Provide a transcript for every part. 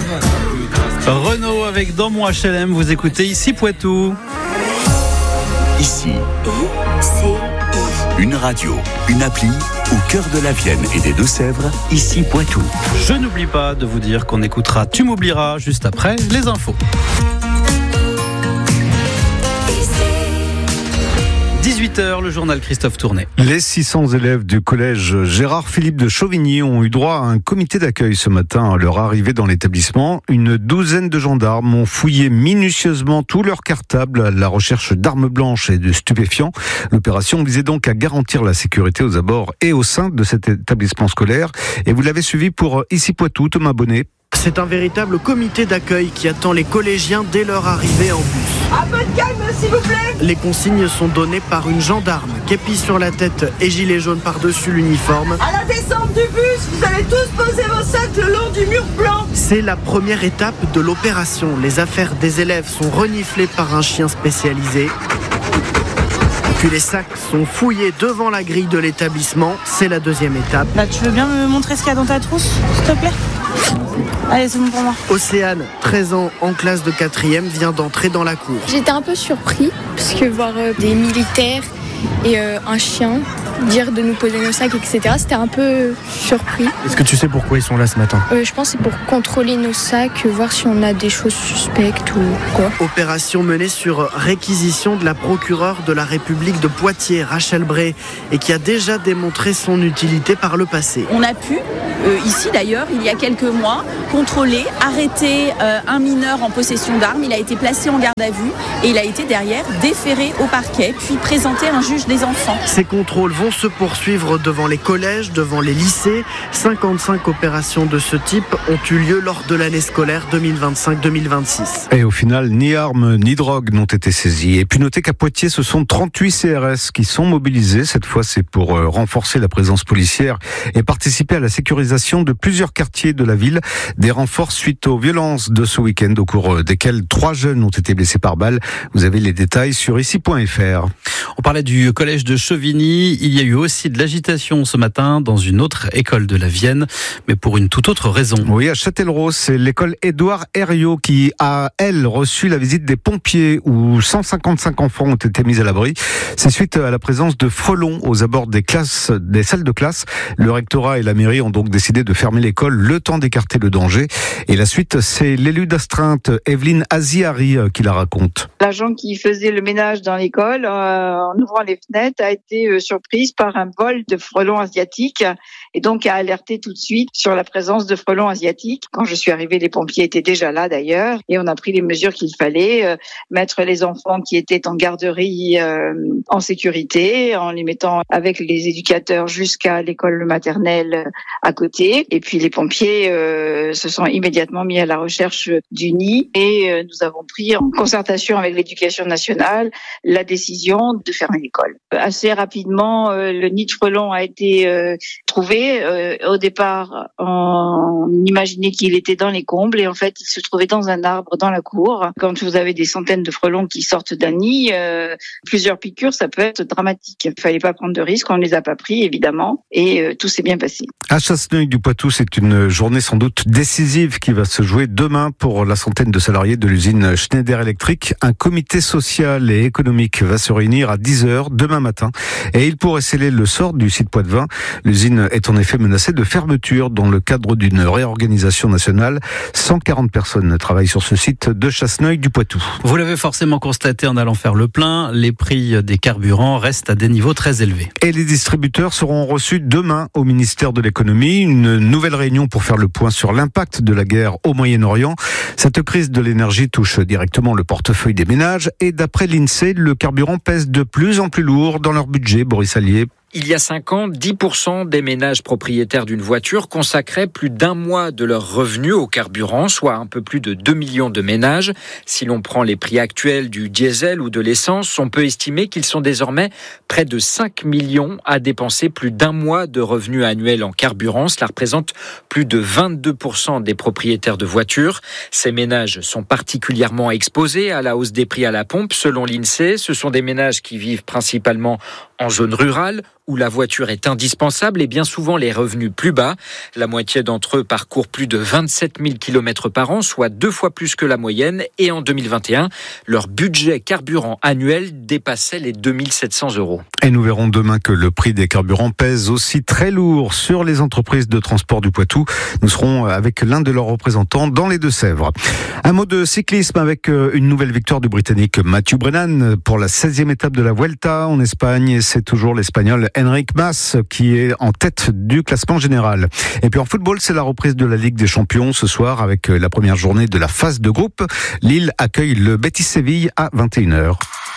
Renaud avec Dans mon HLM, vous écoutez ici Poitou. Ici, une radio, une appli au cœur de la Vienne et des Deux-Sèvres, ici Poitou. Je n'oublie pas de vous dire qu'on écoutera Tu m'oublieras juste après les infos. 18h, le journal Christophe Tournet. Les 600 élèves du collège Gérard-Philippe de Chauvigny ont eu droit à un comité d'accueil ce matin à leur arrivée dans l'établissement. Une douzaine de gendarmes ont fouillé minutieusement tous leurs cartables à la recherche d'armes blanches et de stupéfiants. L'opération visait donc à garantir la sécurité aux abords et au sein de cet établissement scolaire. Et vous l'avez suivi pour Ici Poitou, Thomas Bonnet. C'est un véritable comité d'accueil qui attend les collégiens dès leur arrivée en bus. Un peu de calme, s'il vous plaît. Les consignes sont données par une gendarme, képi sur la tête et gilet jaune par-dessus l'uniforme. À la descente du bus, vous allez tous poser vos sacs le long du mur blanc. C'est la première étape de l'opération. Les affaires des élèves sont reniflées par un chien spécialisé. Puis les sacs sont fouillés devant la grille de l'établissement. C'est la deuxième étape. Tu veux bien me montrer ce qu'il y a dans ta trousse, s'il te plaît ? Allez, c'est bon pour moi. Océane, 13 ans, en classe de 4e, vient d'entrer dans la cour. J'étais un peu surpris, parce que voir des militaires et un chien dire de nous poser nos sacs, etc., c'était un peu surpris. Est-ce que tu sais pourquoi ils sont là ce matin ? Je pense que c'est pour contrôler nos sacs, voir si on a des choses suspectes ou quoi. Opération menée sur réquisition de la procureure de la République de Poitiers, Rachel Bray, et qui a déjà démontré son utilité par le passé. On a pu, ici d'ailleurs, il y a quelques mois, contrôler, arrêter un mineur en possession d'armes. Il a été placé en garde à vue et il a été derrière déféré au parquet, puis présenté à un juge des enfants. Ces contrôles vont se poursuivre devant les collèges, devant les lycées. 55 opérations de ce type ont eu lieu lors de l'année scolaire 2025-2026. Et au final, ni armes ni drogue n'ont été saisies. Et puis notez qu'à Poitiers, ce sont 38 CRS qui sont mobilisés. Cette fois, c'est pour renforcer la présence policière et participer à la sécurisation de plusieurs quartiers de la ville. Des renforts suite aux violences de ce week-end, au cours desquels 3 jeunes ont été blessés par balle. Vous avez les détails sur ici.fr. On parlait du collège de Chauvigny. Il y a eu aussi de l'agitation ce matin dans une autre école de la Vienne, mais pour une toute autre raison. Oui, à Châtellerault, c'est l'école Édouard Herriot qui a, elle, reçu la visite des pompiers où 155 enfants ont été mis à l'abri. C'est suite à la présence de frelons aux abords des salles de classe. Le rectorat et la mairie ont donc décidé de fermer l'école le temps d'écarter le danger. Et la suite, c'est l'élu d'astreinte, Evelyne Aziari, qui la raconte. L'agent qui faisait le ménage dans l'école, en ouvrant les fenêtres, a été surprise par un vol de frelons asiatiques et donc a alerté tout de suite sur la présence de frelons asiatiques. Quand je suis arrivée, les pompiers étaient déjà là d'ailleurs et on a pris les mesures qu'il fallait, mettre les enfants qui étaient en garderie en sécurité, en les mettant avec les éducateurs jusqu'à l'école maternelle à côté. Et puis les pompiers se sont immédiatement mis à la recherche du nid et nous avons pris en concertation avec l'éducation nationale la décision de fermer l'école. Assez rapidement, le nid de frelons a été trouvé. Au départ, on imaginait qu'il était dans les combles et en fait, il se trouvait dans un arbre dans la cour. Quand vous avez des centaines de frelons qui sortent d'un nid, plusieurs piqûres, ça peut être dramatique. Il fallait pas prendre de risques, on les a pas pris évidemment et tout s'est bien passé. À Chasseneuil-du-Poitou, c'est une journée sans doute décisive qui va se jouer demain pour la centaine de salariés de l'usine Schneider Electric. Un comité social et économique va se réunir à 10h demain matin et il pourrait sceller le sort du site Poitevin. L'usine est en effet menacée de fermeture dans le cadre d'une réorganisation nationale. 140 personnes travaillent sur ce site de Chasseneuil-du-Poitou. Vous l'avez forcément constaté en allant faire le plein, les prix des carburants restent à des niveaux très élevés. Et les distributeurs seront reçus demain au ministère de l'économie. Une nouvelle réunion pour faire le point sur l'impact de la guerre au Moyen-Orient. Cette crise de l'énergie touche directement le portefeuille des ménages et d'après l'INSEE, le carburant pèse de plus en plus lourd dans leur budget. Boris Allier. Il y a 5 ans, 10% des ménages propriétaires d'une voiture consacraient plus d'un mois de leurs revenus au carburant, soit un peu plus de 2 millions de ménages. Si l'on prend les prix actuels du diesel ou de l'essence, on peut estimer qu'ils sont désormais près de 5 millions à dépenser plus d'un mois de revenus annuels en carburant. Cela représente plus de 22% des propriétaires de voitures. Ces ménages sont particulièrement exposés à la hausse des prix à la pompe. Selon l'INSEE, ce sont des ménages qui vivent principalement En zone rurale, où la voiture est indispensable et bien souvent les revenus plus bas, la moitié d'entre eux parcourent plus de 27 000 km par an, soit 2 fois plus que la moyenne. Et en 2021, leur budget carburant annuel dépassait les 2 700 €. Et nous verrons demain que le prix des carburants pèse aussi très lourd sur les entreprises de transport du Poitou. Nous serons avec l'un de leurs représentants dans les Deux-Sèvres. Un mot de cyclisme avec une nouvelle victoire du Britannique Matthew Brennan pour la 16e étape de la Vuelta en Espagne. Et c'est toujours l'Espagnol Enric Mas qui est en tête du classement général. Et puis en football, c'est la reprise de la Ligue des Champions ce soir avec la première journée de la phase de groupe. Lille accueille le Betis Séville à 21h.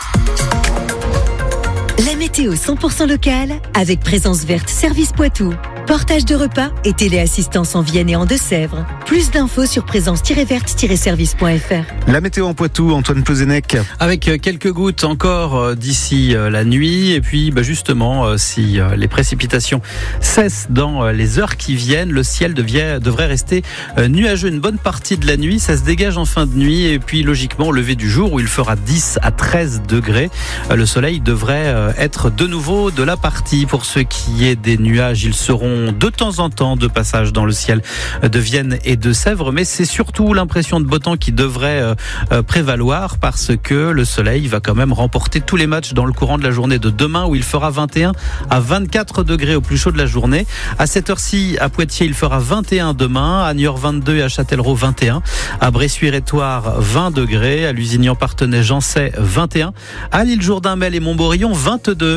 La météo 100% locale avec Présence Verte Service Poitou. Portage de repas et téléassistance en Vienne et en Deux-Sèvres. Plus d'infos sur présence-verte-service.fr. La météo en Poitou, Antoine Plezenec. Avec quelques gouttes encore d'ici la nuit. Et puis justement, si les précipitations cessent dans les heures qui viennent, le ciel devrait rester nuageux une bonne partie de la nuit. Ça se dégage en fin de nuit. Et puis logiquement, au lever du jour où il fera 10 à 13 degrés, le soleil devrait être de nouveau de la partie. Pour ce qui est des nuages, ils seront de temps en temps de passage dans le ciel de Vienne et de Sèvres, mais c'est surtout l'impression de beau temps qui devrait prévaloir parce que le soleil va quand même remporter tous les matchs dans le courant de la journée de demain où il fera 21 à 24 degrés au plus chaud de la journée. À cette heure-ci, à Poitiers, il fera 21 demain, à Niort 22 et à Châtellerault 21, à Bressuire-et-Thouars 20 degrés, à Lusignan-Partenay, Jancet 21, à l'Île-Jourdain-Mel et Montmorillon 22.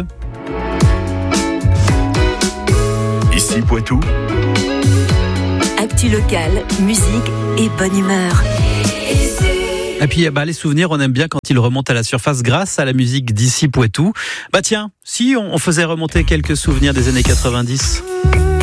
Ici Poitou. Actu locale, musique et bonne humeur. Et puis les souvenirs, on aime bien quand ils remontent à la surface grâce à la musique d'ici Poitou. Tiens, si on faisait remonter quelques souvenirs des années 90.